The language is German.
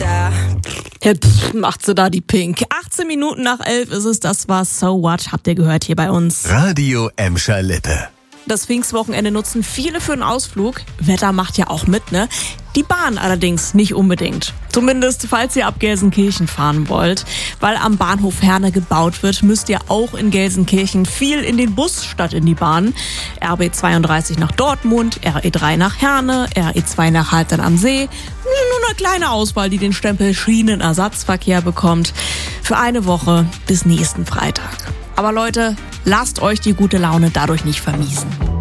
Ja, macht sie da die Pink. 18 Minuten nach 11 ist es, das war So What, habt ihr gehört hier bei uns. Radio Emscher Lippe. Das Pfingstwochenende nutzen viele für einen Ausflug. Wetter macht ja auch mit, ne? Die Bahn allerdings nicht unbedingt. Zumindest, falls ihr ab Gelsenkirchen fahren wollt. Weil am Bahnhof Herne gebaut wird, müsst ihr auch in Gelsenkirchen viel in den Bus statt in die Bahn. RB32 nach Dortmund, RE3 nach Herne, RE2 nach Haltern am See. Nur eine kleine Auswahl, die den Stempel Schienenersatzverkehr bekommt. Für eine Woche bis nächsten Freitag. Aber Leute, lasst euch die gute Laune dadurch nicht vermiesen.